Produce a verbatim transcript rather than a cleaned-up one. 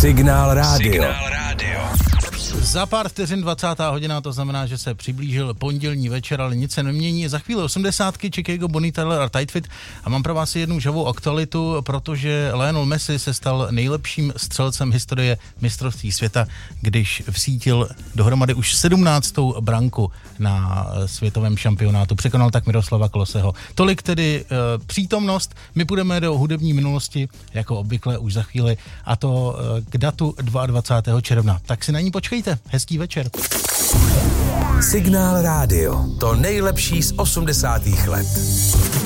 Signál rádio. Signál rádio. Za pár vteřin dvacátá hodina, to znamená, že se přiblížil pondělní večer, ale nic se nemění. Za chvíli osmdesátky, Chicago, Bonnie Tyler a Tight Fit a mám pro vás jednu žavou aktualitu, protože Lionel Messi se stal nejlepším střelcem historie mistrovství světa, když vsítil dohromady už sedmnáctou branku na světovém šampionátu. Překonal tak Miroslava Kloseho. Tolik tedy e, přítomnost. My půjdeme do hudební minulosti, jako obvykle už za chvíli, a to e, k datu dvacátého druhého června. Tak si na ní počkejte. Hezký večer. Signál rádio. To nejlepší z osmdesátých let.